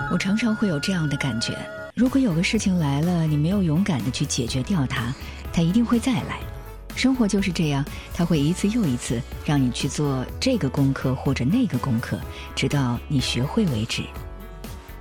我常常会有这样的感觉，如果有个事情来了，你没有勇敢地去解决掉它，它一定会再来。生活就是这样，它会一次又一次让你去做这个功课或者那个功课，直到你学会为止。